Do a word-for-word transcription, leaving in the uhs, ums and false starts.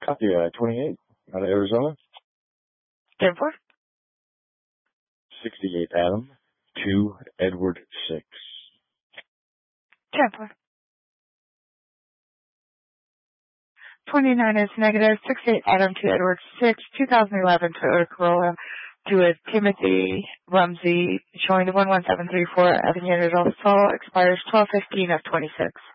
Copy, uh, twenty-eight, out of Arizona. ten four. sixty-eight, Adam. two, Edward, six. ten four. twenty-nine is negative. sixty-eight, Adam, two, Edward, six. twenty eleven Toyota Corolla to a Timothy Rumsey showing the one one seven three four Avenue Adolfo expires twelve fifteen of twenty-six.